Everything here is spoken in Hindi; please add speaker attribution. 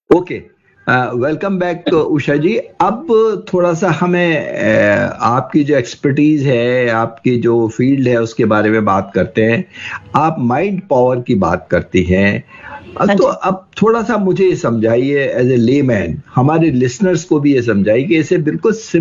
Speaker 1: ओके, वेलकम बैक उषा जी। अब थोड़ा सा हमें आपकी जो एक्सपर्टीज है, आपकी जो फील्ड है उसके बारे में बात करते हैं। आप माइंड पावर की बात करती हैं।
Speaker 2: हाँ
Speaker 1: तो
Speaker 2: जी।
Speaker 1: अब थोड़ा सा मुझे ये समझाइए, एज ए लेमैन हमारे लिसनर्स को भी ये समझाइए कि इसे बिल्कुल